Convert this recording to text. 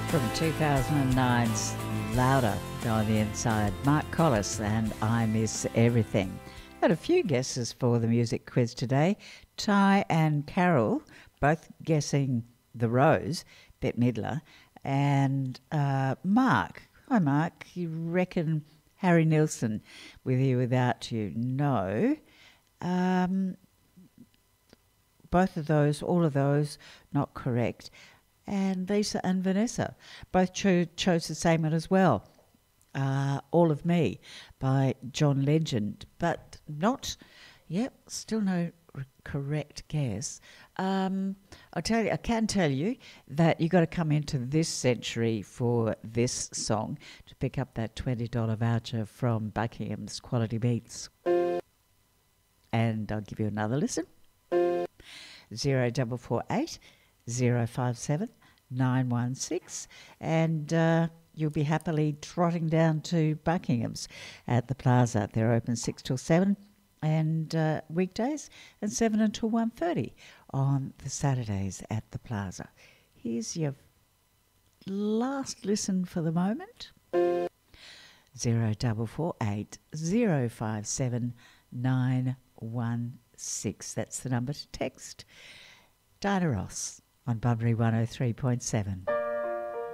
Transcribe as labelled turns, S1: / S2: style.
S1: From 2009's Louder on the Inside, Mark Collis and I Miss Everything. Had a few guesses for the music quiz today. Ty and Carol both guessing The Rose, Bette Midler, and Mark. Hi Mark, you reckon Harry Nilsson, With You Without You? No. Both of those, all of those, not correct. And Lisa and Vanessa both chose the same one as well. All of Me by John Legend, but not, still no correct guess. I can tell you that you got to come into this century for this song to pick up that $20 voucher from Buckingham's Quality Meats. And I'll give you another listen. 0448 057 916, and you'll be happily trotting down to Buckingham's at the Plaza. They're open 6 till 7 and weekdays, and 7 until 1:30 on the Saturdays at the Plaza. Here's your last listen for the moment. 0448 057 916. That's the number to text. Diana Ross on Bunbury 103.7.